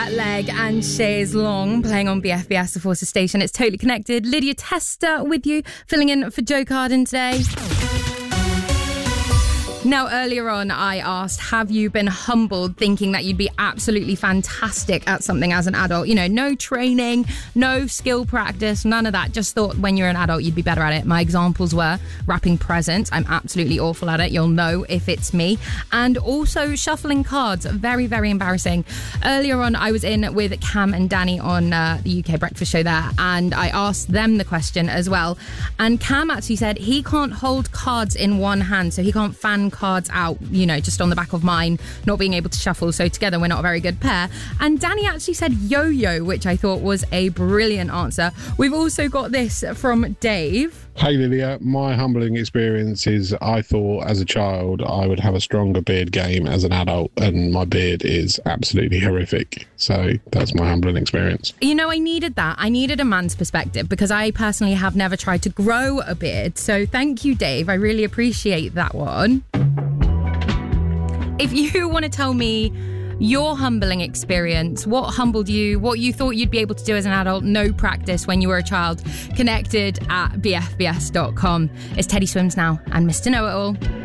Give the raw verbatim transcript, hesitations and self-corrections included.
Leg and Chaise Long playing on B F B S, the Forces Station. It's Totally Connected. Lydia Tester with you, filling in for Joe Carden today. Now, earlier on, I asked, have you been humbled thinking that you'd be absolutely fantastic at something as an adult? You know, no training, no skill practice, none of that. Just thought when you're an adult, you'd be better at it. My examples were wrapping presents. I'm absolutely awful at it. You'll know if it's me. And also shuffling cards. Very, very embarrassing. Earlier on, I was in with Cam and Danny on uh, the U K Breakfast Show there, and I asked them the question as well. And Cam actually said he can't hold cards in one hand, so he can't fan cards out, you know, just on the back of mine, not being able to shuffle, so together we're not a very good pair. And Danny actually said yo-yo, which I thought was a brilliant answer. We've also got this from Dave. Hey Lydia, my humbling experience is I thought as a child I would have a stronger beard game as an adult, and my beard is absolutely horrific. So that's my humbling experience. You know, I needed that. I needed a man's perspective because I personally have never tried to grow a beard. So thank you, Dave. I really appreciate that one. If you want to tell me your humbling experience, what humbled you, what you thought you'd be able to do as an adult, no practice when you were a child, connected at b f b s dot com. It's Teddy Swims now and Mister Know-It-All.